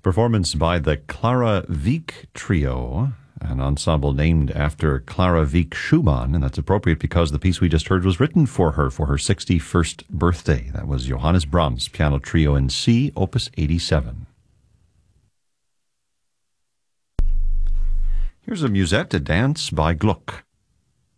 Performance by the Clara Wieck Trio, an ensemble named after Clara Wieck Schumann, and that's appropriate because the piece we just heard was written for her 61st birthday. That was Johannes Brahms' Piano Trio in C, Opus 87. Here's a musette, a dance by Gluck.